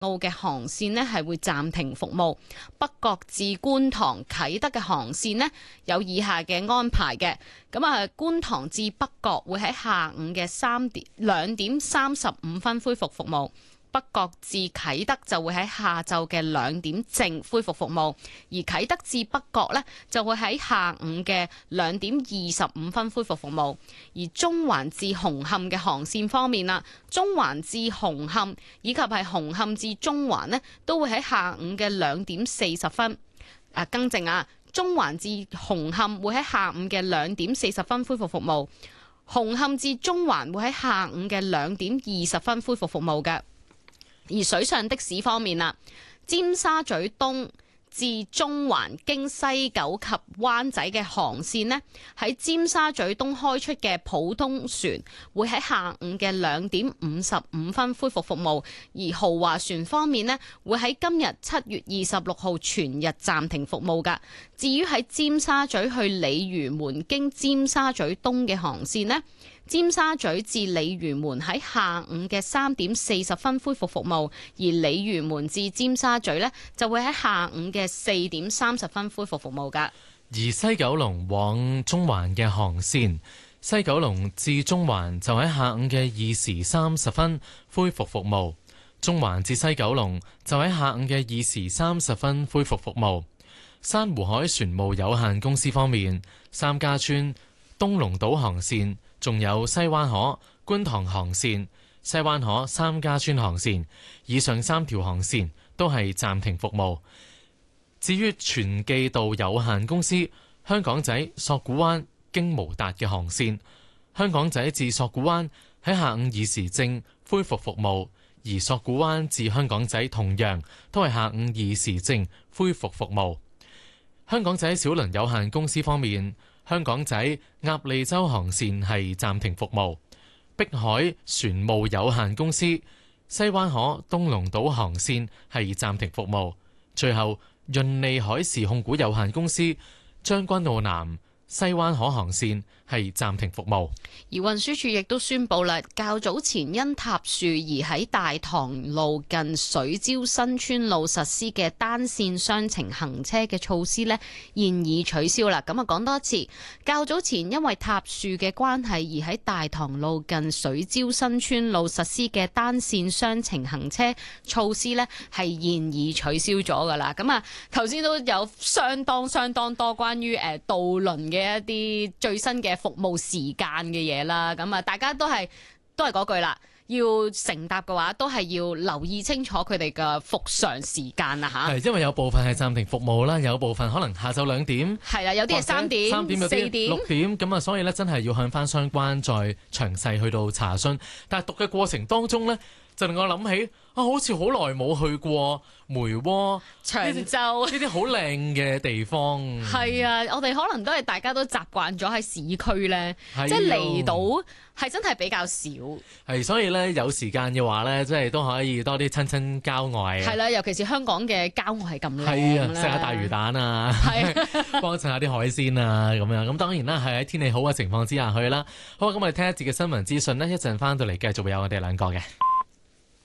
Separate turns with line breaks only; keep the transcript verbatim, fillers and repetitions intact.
澳嘅航線呢係會暫停服務，北角至觀塘啟德嘅航線呢有以下嘅安排嘅。咁啊，觀塘至北角會喺下午嘅三點兩點三十五分恢復服務。北角至啟德就會喺下晝嘅兩點正恢復服務，而啟德至北角呢就會喺下午嘅兩點二十五分恢復服務。而中環至紅磡嘅航線方面啦，中環至紅磡以及係紅磡至中環呢都會喺下午嘅兩點四十分。啊，更正啊，中環至紅磡會喺下午嘅兩點四十分恢復服務，紅磡至中環會喺下午嘅兩點二十分恢復服務嘅。而水上的士方面啦，尖沙咀東至中環經西九及灣仔嘅航線呢，喺尖沙咀東開出嘅普通船會喺下午嘅兩點五十五分恢復服務，而豪華船方面呢，會喺今日七月二十六號全日暫停服務㗎。至於喺尖沙咀去鯉魚門經尖沙咀東嘅航線呢，尖沙咀至鯉魚門喺下午嘅三點四十分恢復服務，而鯉魚門至尖沙咀呢就會喺下午嘅四點三十分恢復服務㗎。
而西九龍往中環嘅航線，西九龍至中環就喺下午嘅二時三十分恢復服務，中環至西九龍就喺下午嘅二時三十分恢復服務。珊瑚海船務有限公司方面，三家村東龍島航線，仲有西灣河觀塘航線、西灣河三家村航線，以上三條航線都係暫停服務。至於全記道有限公司香港仔索罟灣經無達嘅航線，香港仔至索罟灣喺下午二時正恢復服務，而索罟灣至香港仔同樣都係下午二時正恢復服務。香港仔小輪有限公司方面，香港仔鴨脷洲航線係暫停服務，碧海船務有限公司西灣河東龍島航線係暫停服務。最後，潤利海事控股有限公司將軍澳南西灣河航線係暫停服務。
而運輸署亦都宣布啦，較早前因塌樹而喺大棠路近水蕉新村路實施嘅單線雙程行車嘅措施呢，現已取消啦。咁啊，講多一次，較早前因為塌樹嘅關係而喺大棠路近水蕉新村路實施嘅單線雙程行車措施呢，係現已取消咗噶啦。咁啊，頭先都有相當相當多關於誒渡輪嘅一啲最新嘅服務時間嘅嘢啦，咁啊，大家都係都係嗰句啦，要乘搭嘅話，都係要留意清楚佢哋嘅復常時間啊吓。係，
因為有部分係暫停服務啦，有部分可能下晝兩點，
係啦，有啲係三點、
三點、
四點、
六點，咁啊，所以咧真係要向翻相關再詳細去到查詢。但係讀嘅過程當中咧，就令我諗起啊，好似好耐冇去過梅窩、
長洲
呢啲好靚嘅地方。
係啊，我哋可能都係大家都習慣咗喺市區咧，即係嚟到係真係比較少。
係，所以咧有時間嘅話咧，即係都可以多啲親親郊外。
係啦，尤其是香港嘅郊外係咁靚。
係啊，食下大魚蛋啊，幫襯下啲海鮮啊，咁樣。咁當然啦，係喺天氣好嘅情況之下去啦。好，咁我哋聽一節嘅新聞資訊呢，一陣翻到嚟繼續會有我哋兩個嘅。